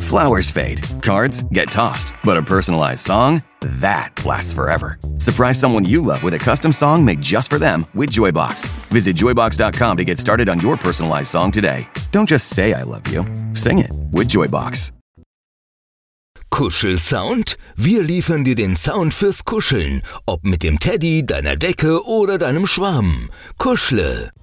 Flowers fade, cards get tossed, but a personalized song? That lasts forever. Surprise someone you love with a custom song made just for them with Joybox. Visit joybox.com to get started on your personalized song today. Don't just say I love you. Sing it with Joybox. Kuschelsound? Wir liefern dir den Sound fürs Kuscheln. Ob mit dem Teddy, deiner Decke oder deinem Schwamm. Kuschle.